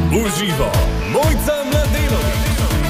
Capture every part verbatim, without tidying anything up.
Uživo, Mojca Mladenović.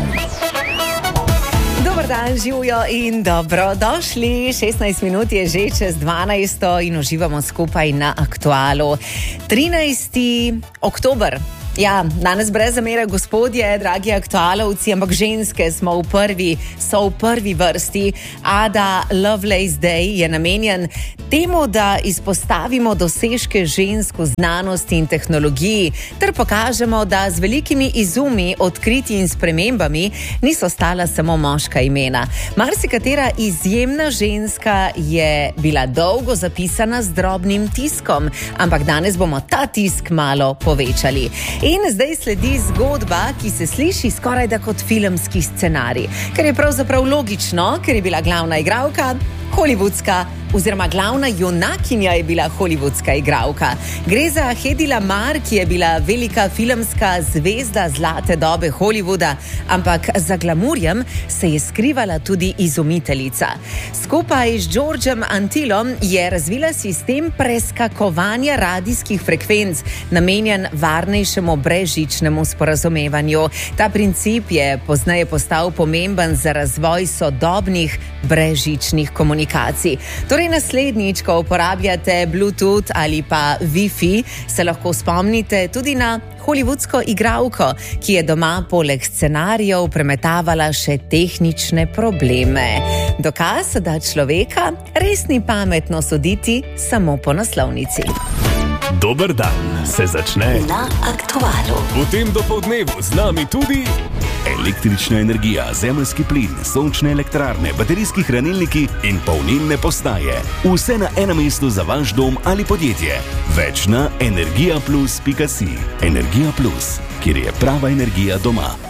Dobar dan, živijo in dobrodošli. šestnajst minut je že čez dvanajsto in uživamo skupaj na Aktualu. trinajsti oktober. Ja, danes brez zamere, gospodje, dragi aktualovci, ampak ženske smo v prvi, so v prvi vrsti. Ada Lovelace Day je namenjen temu, da izpostavimo dosežke žensk v znanosti in tehnologiji, ter pokažemo, da z velikimi izumi, odkritji in spremembami niso stala samo moška imena. Marsikatera izjemna ženska je bila dolgo zapisana z drobnim tiskom, ampak danes bomo ta tisk malo povečali. In zdaj sledi zgodba, ki se sliši skoraj da kot filmski scenarij, ker je pravzaprav logično, ker je bila glavna igralka hollywoodska, oziroma glavna junakinja je bila hollywoodska igralka. Gre za Hedy Lamarr, ki je bila velika filmska zvezda zlate dobe Hollywooda, ampak za glamurjem se je skrivala tudi izumiteljica. Skupaj z Georgeom Antillom je razvila sistem preskakovanja radijskih frekvenc, namenjen varnejšemu brezžičnemu sporazumevanju. Ta princip je pozneje postal pomemben za razvoj sodobnih brezžičnih komunikacij. Torej, naslednjič, ko uporabljate Bluetooth ali pa Wi-Fi, se lahko spomnite tudi na hollywoodsko igralko, ki je doma poleg scenarijev premetavala še tehnične probleme. Dokaz, da človeka res ni pametno soditi samo po naslovnici. Dober dan se začne na Aktualu. V tem dopoldnevu z nami tudi električna energija, zemeljski plin, sončne elektrarne, baterijski hranilniki in polnilne postaje. Vse na enem mestu za vaš dom ali podjetje. Več na energija plus pika si. Energija Plus, kjer je prava energija doma.